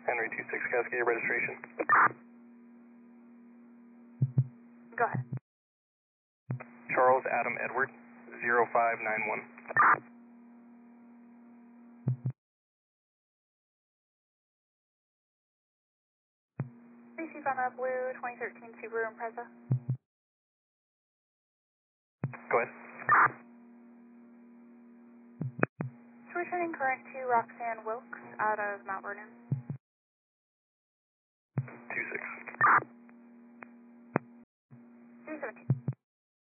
Henry 26 Cascade registration. Go ahead. Charles Adam Edward, 0591. Receive on a blue 2013 Subaru Impreza. Go ahead. So returning current to Roxanne Wilkes out of Mount Vernon. 26. 317.